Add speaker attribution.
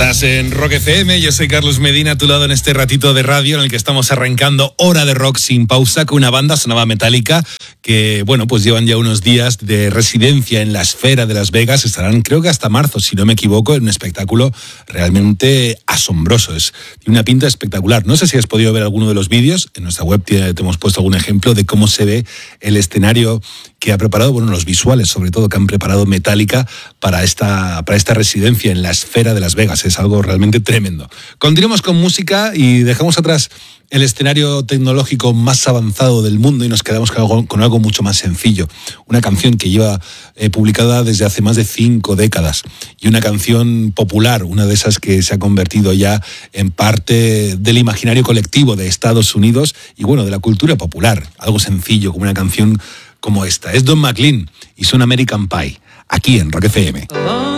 Speaker 1: Estás en Rock FM, yo soy Carlos Medina, a tu lado en este ratito de radio en el que estamos arrancando hora de rock sin pausa con una banda sonora Metallica que, bueno, pues llevan ya unos días de residencia en la esfera de Las Vegas. Estarán, creo que hasta marzo, si no me equivoco, en un espectáculo realmente asombroso. Tiene una pinta espectacular. No sé si has podido ver alguno de los vídeos. En nuestra web te hemos puesto algún ejemplo de cómo se ve el escenario que ha preparado, bueno, los visuales sobre todo que han preparado Metallica para esta residencia en la esfera de Las Vegas. Es algo realmente tremendo. Continuamos con música y dejamos atrás el escenario tecnológico más avanzado del mundo y nos quedamos con algo mucho más sencillo. Una canción que lleva publicada desde hace más de 5 décadas y una canción popular, una de esas que se ha convertido ya en parte del imaginario colectivo de Estados Unidos y, bueno, de la cultura popular. Algo sencillo como una canción como esta. Es Don McLean y su American Pie, aquí en Rock FM.